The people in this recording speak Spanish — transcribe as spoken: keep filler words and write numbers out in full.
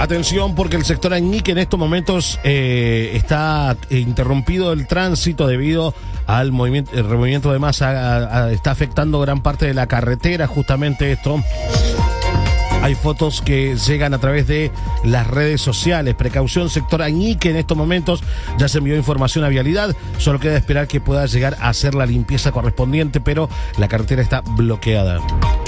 Atención, porque el sector Añique en estos momentos eh, está interrumpido el tránsito debido al movimiento, el movimiento de masa. A, a, está afectando gran parte de la carretera, justamente esto. Hay fotos que llegan a través de las redes sociales. Precaución, sector Añique en estos momentos. Ya se envió información a Vialidad. Solo queda esperar que pueda llegar a hacer la limpieza correspondiente, pero la carretera está bloqueada.